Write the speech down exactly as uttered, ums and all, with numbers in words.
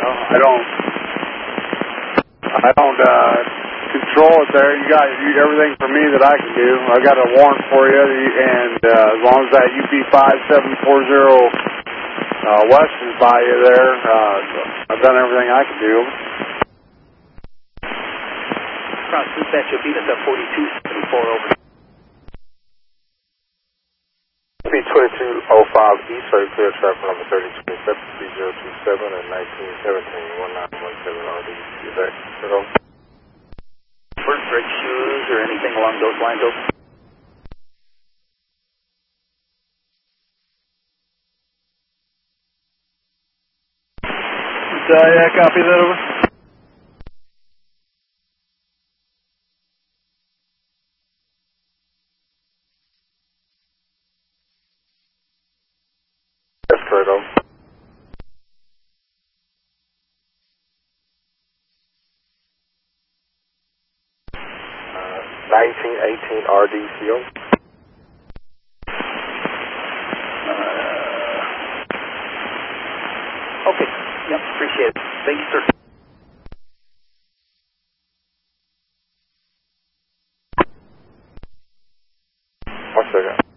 I don't, I don't uh, control it there. You got you, everything for me that I can do. I got a warrant for you, and uh, as long as that U P five seven four zero uh, West is by you there, uh, I've done everything I can do. Cross dispatch, you'll beat us at forty-two seventy-four over. B twenty-two oh five East, so clear traffic number thirty twenty-seven, three zero two seven, and nineteen seventeen, one nine one seven R D. Is that correct? First red shoes or anything along those lines, over. Uh, yeah, copy that, over. That's correct, over. Uh, nineteen eighteen R D C O. Uh, okay, yep, appreciate it. Thank you, sir. One second.